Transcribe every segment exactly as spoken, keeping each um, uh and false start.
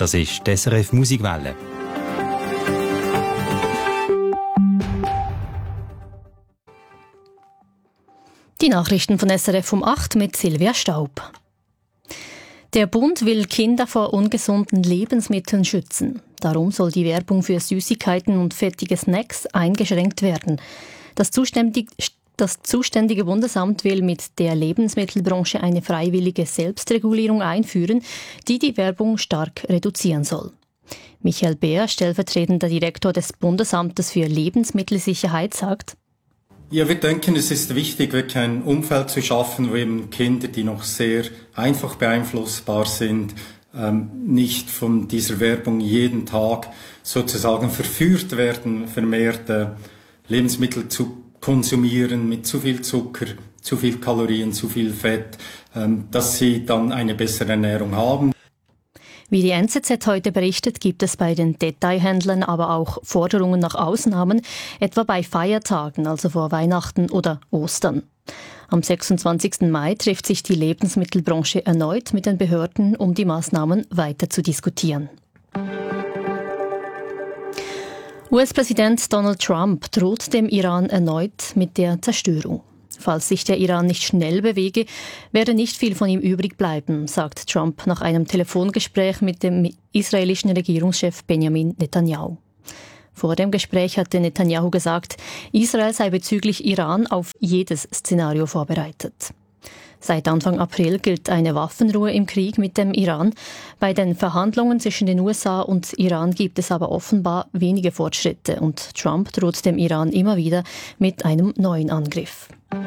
Das ist die S R F Musikwelle. Die Nachrichten von S R F um acht mit Silvia Staub. Der Bund will Kinder vor ungesunden Lebensmitteln schützen. Darum soll die Werbung für Süßigkeiten und fettige Snacks eingeschränkt werden. Das zuständige, das zuständige Bundesamt will mit der Lebensmittelbranche eine freiwillige Selbstregulierung einführen, die die Werbung stark reduzieren soll. Michael Beer, stellvertretender Direktor des Bundesamtes für Lebensmittelsicherheit, sagt: Ja, wir denken, es ist wichtig, wirklich ein Umfeld zu schaffen, wo eben Kinder, die noch sehr einfach beeinflussbar sind, ähm, nicht von dieser Werbung jeden Tag sozusagen verführt werden, vermehrte Lebensmittel zu konsumieren mit zu viel Zucker, zu viel Kalorien, zu viel Fett, ähm, dass sie dann eine bessere Ernährung haben. Wie die N Z Z heute berichtet, gibt es bei den Detailhändlern aber auch Forderungen nach Ausnahmen, etwa bei Feiertagen, also vor Weihnachten oder Ostern. Am sechsundzwanzigsten Mai trifft sich die Lebensmittelbranche erneut mit den Behörden, um die Maßnahmen weiter zu diskutieren. U S-Präsident Donald Trump droht dem Iran erneut mit der Zerstörung. Falls sich der Iran nicht schnell bewege, werde nicht viel von ihm übrig bleiben, sagt Trump nach einem Telefongespräch mit dem israelischen Regierungschef Benjamin Netanyahu. Vor dem Gespräch hatte Netanyahu gesagt, Israel sei bezüglich Iran auf jedes Szenario vorbereitet. Seit Anfang April gilt eine Waffenruhe im Krieg mit dem Iran. Bei den Verhandlungen zwischen den U S A und Iran gibt es aber offenbar wenige Fortschritte und Trump droht dem Iran immer wieder mit einem neuen Angriff.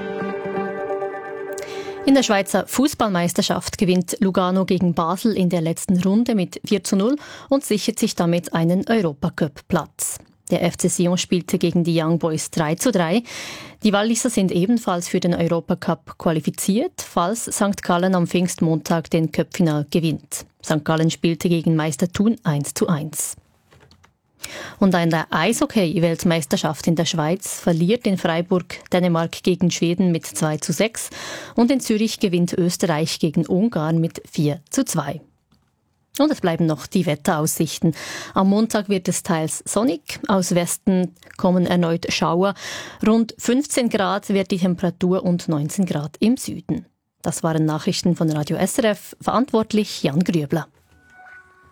In der Schweizer Fußballmeisterschaft gewinnt Lugano gegen Basel in der letzten Runde mit vier zu null und sichert sich damit einen Europacup-Platz. Der F C Sion spielte gegen die Young Boys drei zu drei. Die Walliser sind ebenfalls für den Europacup qualifiziert, falls Sankt Gallen am Pfingstmontag den Cup-Final gewinnt. Sankt Gallen spielte gegen Meister Thun eins zu eins. Und an der Eishockey-Weltmeisterschaft in der Schweiz verliert in Freiburg Dänemark gegen Schweden mit zwei zu sechs und in Zürich gewinnt Österreich gegen Ungarn mit vier zu zwei. Und es bleiben noch die Wetteraussichten. Am Montag wird es teils sonnig, aus Westen kommen erneut Schauer. Rund fünfzehn Grad wird die Temperatur und neunzehn Grad im Süden. Das waren Nachrichten von Radio S R F, verantwortlich Jan Grübler.